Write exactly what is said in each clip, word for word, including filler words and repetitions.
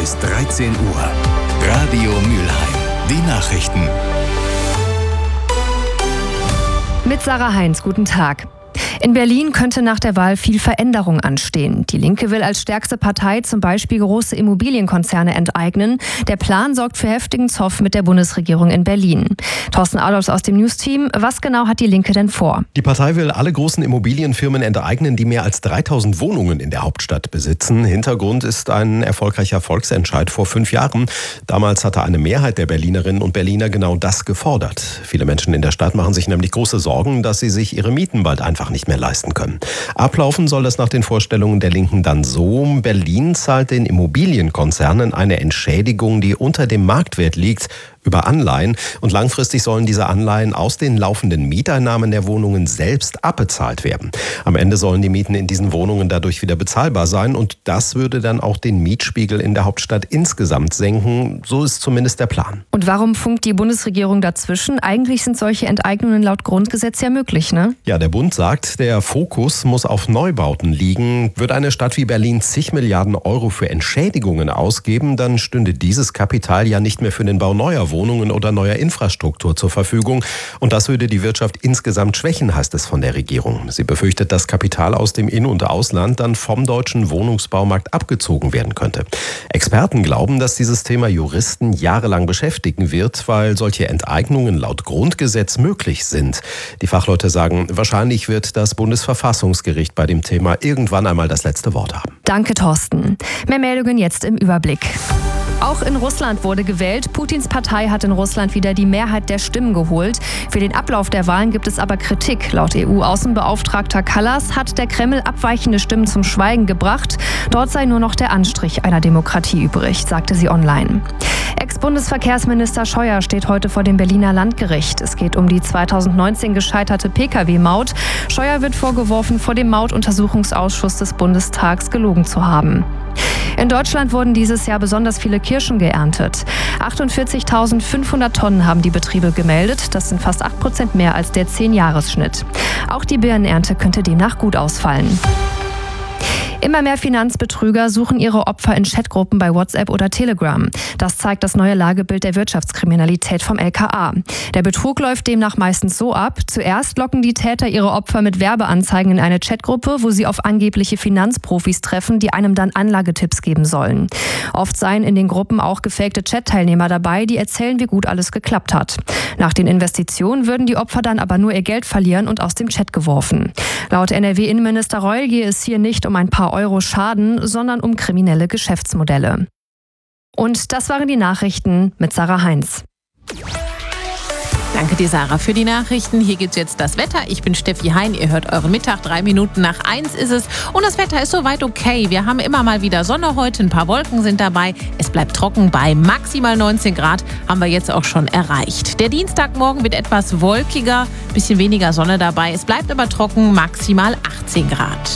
bis dreizehn Uhr. Radio Mülheim. Die Nachrichten. Mit Sarah Heinz, guten Tag. In Berlin könnte nach der Wahl viel Veränderung anstehen. Die Linke will als stärkste Partei zum Beispiel große Immobilienkonzerne enteignen. Der Plan sorgt für heftigen Zoff mit der Bundesregierung in Berlin. Thorsten Adolfs aus dem News-Team. Was genau hat die Linke denn vor? Die Partei will alle großen Immobilienfirmen enteignen, die mehr als dreitausend Wohnungen in der Hauptstadt besitzen. Hintergrund ist ein erfolgreicher Volksentscheid vor fünf Jahren. Damals hatte eine Mehrheit der Berlinerinnen und Berliner genau das gefordert. Viele Menschen in der Stadt machen sich nämlich große Sorgen, dass sie sich ihre Mieten bald einfach nicht mehr leisten können. Ablaufen soll es nach den Vorstellungen der Linken dann so: Berlin zahlt den Immobilienkonzernen eine Entschädigung, die unter dem Marktwert liegt, über Anleihen, und langfristig sollen diese Anleihen aus den laufenden Mieteinnahmen der Wohnungen selbst abbezahlt werden. Am Ende sollen die Mieten in diesen Wohnungen dadurch wieder bezahlbar sein, und das würde dann auch den Mietspiegel in der Hauptstadt insgesamt senken. So ist zumindest der Plan. Und warum funkt die Bundesregierung dazwischen? Eigentlich sind solche Enteignungen laut Grundgesetz ja möglich, ne? Ja, der Bund sagt, der Fokus muss auf Neubauten liegen. Wird eine Stadt wie Berlin zig Milliarden Euro für Entschädigungen ausgeben, dann stünde dieses Kapital ja nicht mehr für den Bau neuer Wohnungen oder neuer Infrastruktur zur Verfügung. Und das würde die Wirtschaft insgesamt schwächen, heißt es von der Regierung. Sie befürchtet, dass Kapital aus dem In- und Ausland dann vom deutschen Wohnungsbaumarkt abgezogen werden könnte. Experten glauben, dass dieses Thema Juristen jahrelang beschäftigen wird, weil solche Enteignungen laut Grundgesetz möglich sind. Die Fachleute sagen, wahrscheinlich wird das Bundesverfassungsgericht bei dem Thema irgendwann einmal das letzte Wort haben. Danke, Thorsten. Mehr Meldungen jetzt im Überblick. Auch in Russland wurde gewählt. Putins Partei hat in Russland wieder die Mehrheit der Stimmen geholt. Für den Ablauf der Wahlen gibt es aber Kritik. Laut E U-Außenbeauftragter Kallas hat der Kreml abweichende Stimmen zum Schweigen gebracht. Dort sei nur noch der Anstrich einer Demokratie übrig, sagte sie online. Ex-Bundesverkehrsminister Scheuer steht heute vor dem Berliner Landgericht. Es geht um die zweitausendneunzehn gescheiterte P K W-Maut. Scheuer wird vorgeworfen, vor dem Mautuntersuchungsausschuss des Bundestags gelogen zu haben. In Deutschland wurden dieses Jahr besonders viele Kirschen geerntet. achtundvierzigtausendfünfhundert Tonnen haben die Betriebe gemeldet. Das sind fast acht Prozent mehr als der zehn-Jahres-Schnitt. Auch die Birnenernte könnte demnach gut ausfallen. Immer mehr Finanzbetrüger suchen ihre Opfer in Chatgruppen bei WhatsApp oder Telegram. Das zeigt das neue Lagebild der Wirtschaftskriminalität vom L K A. Der Betrug läuft demnach meistens so ab: Zuerst locken die Täter ihre Opfer mit Werbeanzeigen in eine Chatgruppe, wo sie auf angebliche Finanzprofis treffen, die einem dann Anlagetipps geben sollen. Oft seien in den Gruppen auch gefakte Chat-Teilnehmer dabei, die erzählen, wie gut alles geklappt hat. Nach den Investitionen würden die Opfer dann aber nur ihr Geld verlieren und aus dem Chat geworfen. Laut N R W-Innenminister Reul gehe es hier nicht um ein paar Euro Schaden, sondern um kriminelle Geschäftsmodelle. Und das waren die Nachrichten mit Sarah Heinz. Danke dir, Sarah, für die Nachrichten. Hier gibt's jetzt das Wetter. Ich bin Steffi Hein. Ihr hört euren Mittag. Drei Minuten nach eins ist es. Und das Wetter ist soweit okay. Wir haben immer mal wieder Sonne heute. Ein paar Wolken sind dabei. Es bleibt trocken bei maximal neunzehn Grad. Haben wir jetzt auch schon erreicht. Der Dienstagmorgen wird etwas wolkiger. Bisschen weniger Sonne dabei. Es bleibt aber trocken. Maximal achtzehn Grad.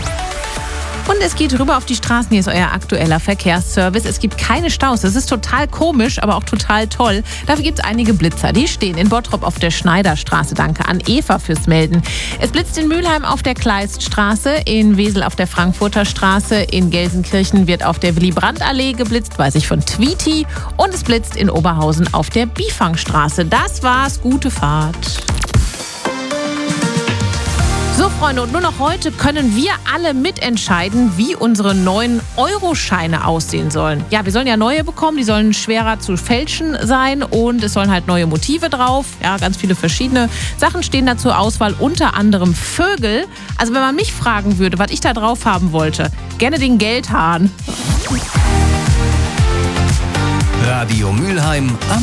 Und es geht rüber auf die Straßen. Hier ist euer aktueller Verkehrsservice. Es gibt keine Staus. Das ist total komisch, aber auch total toll. Dafür gibt es einige Blitzer. Die stehen in Bottrop auf der Schneiderstraße. Danke an Eva fürs Melden. Es blitzt in Mülheim auf der Kleiststraße, in Wesel auf der Frankfurter Straße, in Gelsenkirchen wird auf der Willy-Brandt-Allee geblitzt, weiß ich von Tweety. Und es blitzt in Oberhausen auf der Bifangstraße. Das war's. Gute Fahrt. So, Freunde, und nur noch heute können wir alle mitentscheiden, wie unsere neuen Euroscheine aussehen sollen. Ja, wir sollen ja neue bekommen, die sollen schwerer zu fälschen sein und es sollen halt neue Motive drauf. Ja, ganz viele verschiedene Sachen stehen da zur Auswahl, unter anderem Vögel. Also wenn man mich fragen würde, was ich da drauf haben wollte, gerne den Geldhahn. Radio Mülheim am